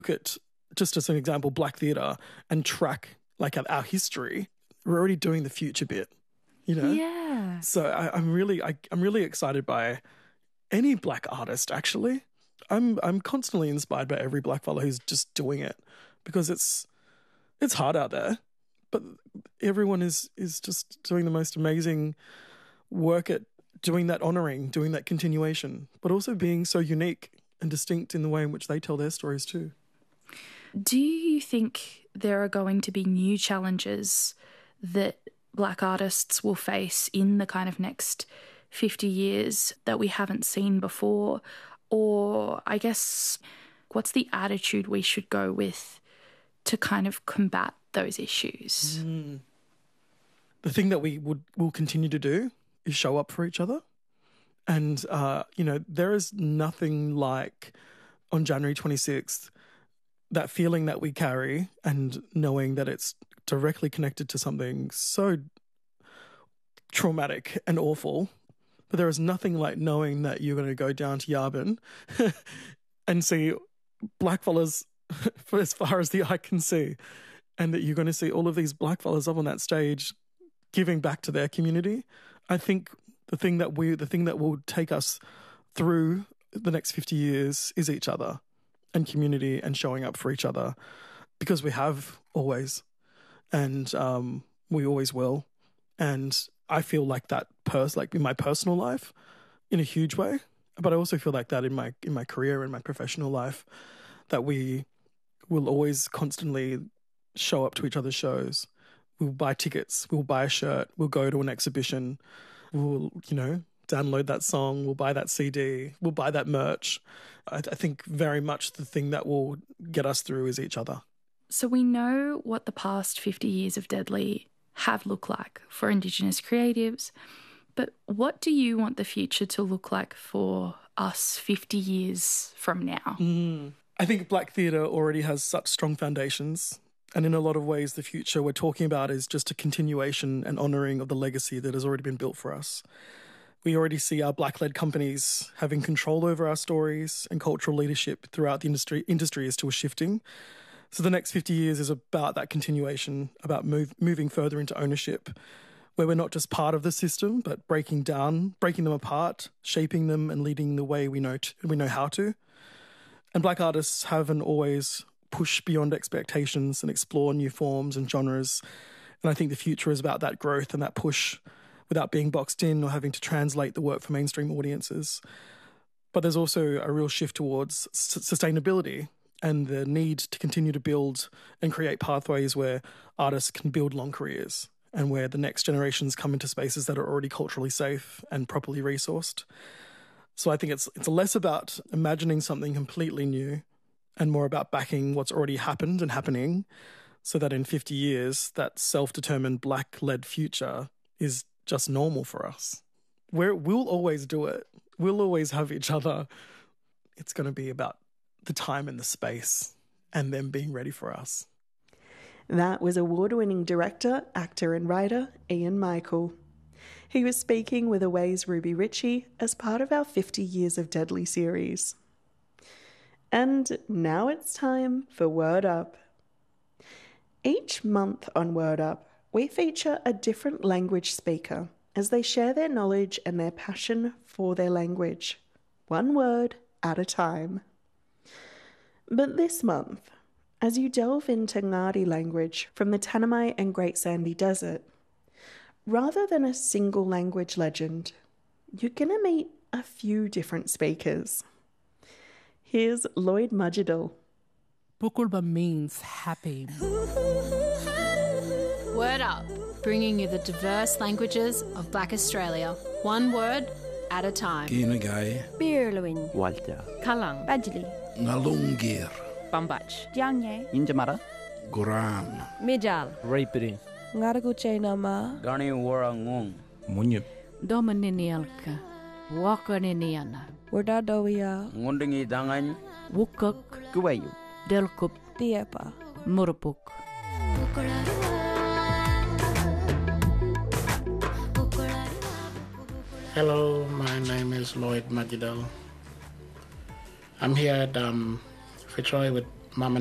Look at, just as an example, Black theatre and track like our history. We're already doing the future bit, you know? Yeah. So I'm really excited by any Black artist, actually. I'm constantly inspired by every Black fella who's just doing it, because it's hard out there, but everyone is just doing the most amazing work at doing that honouring, doing that continuation, but also being so unique and distinct in the way in which they tell their stories too. Do you think there are going to be new challenges that Black artists will face in the kind of next 50 years that we haven't seen before? Or I guess, what's the attitude we should go with to kind of combat those issues? The thing that will continue to do is show up for each other. And, there is nothing like on January 26th, that feeling that we carry and knowing that it's directly connected to something so traumatic and awful. But there is nothing like knowing that you're going to go down to Yarbin and see Black fellas for as far as the eye can see, and that you're going to see all of these Black fellas up on that stage giving back to their community. I think the thing that will take us through the next 50 years is each other and community and showing up for each other, because we have always, and we always will. And I feel like that like in my personal life in a huge way, but I also feel like that in my career and my professional life, that we will always constantly show up to each other's shows. We'll buy tickets, we'll buy a shirt, we'll go to an exhibition, we'll, download that song, we'll buy that CD, we'll buy that merch. I think very much the thing that will get us through is each other. So we know what the past 50 years of Deadly have looked like for Indigenous creatives, but what do you want the future to look like for us 50 years from now? I think Black theatre already has such strong foundations, and in a lot of ways the future we're talking about is just a continuation and honouring of the legacy that has already been built for us. We already see our Black-led companies having control over our stories, and cultural leadership throughout the industry is still shifting. So the next 50 years is about that continuation, about moving further into ownership, where we're not just part of the system, but breaking them apart, shaping them and leading the way we know how to. And Black artists haven't always pushed beyond expectations and explore new forms and genres. And I think the future is about that growth and that push without being boxed in or having to translate the work for mainstream audiences. But there's also a real shift towards sustainability and the need to continue to build and create pathways where artists can build long careers and where the next generations come into spaces that are already culturally safe and properly resourced. So I think it's less about imagining something completely new and more about backing what's already happened and happening, so that in 50 years, that self-determined Black-led future is just normal for us. We'll always do it. We'll always have each other. It's going to be about the time and the space and them being ready for us. That was award-winning director, actor and writer Ian Michael. He was speaking with Away's Ruby Ritchie as part of our 50 Years of Deadly series. And now it's time for Word Up. Each month on Word Up, we feature a different language speaker as they share their knowledge and their passion for their language, one word at a time. But this month, as you delve into Ngāti language from the Tanami and Great Sandy Desert, rather than a single language legend, you're going to meet a few different speakers. Here's Lloyd Mudgedall. Pukulba means happy. Word Up, bringing you the diverse languages of Black Australia, one word at a time. Kinagai, Birluin, Walter, Kalang, Badjali, Ngalungir, Bambach, Dianye, Injamara, Guram, Mijal, Raipiri, Ngaraguche Nama, Garni Warangong, Munyip, Domaninialka, Wakaniniana, Wardadowia, Ngundingi Dangan, Wukuk, Kuwayu, Delkup, Diepa, Murupuk. Hello, my name is Lloyd Mudgedall. I'm here at Fitzroy with Mama